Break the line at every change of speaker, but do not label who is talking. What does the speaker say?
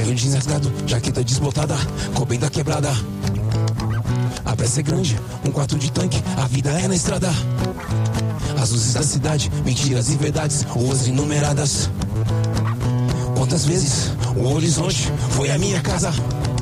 Velho jeans rasgado, jaqueta desbotada, coubem da quebrada. A pressa é grande, um quarto de tanque, a vida é na estrada. As luzes da cidade, mentiras e verdades, ruas enumeradas. Quantas vezes o horizonte foi a minha casa?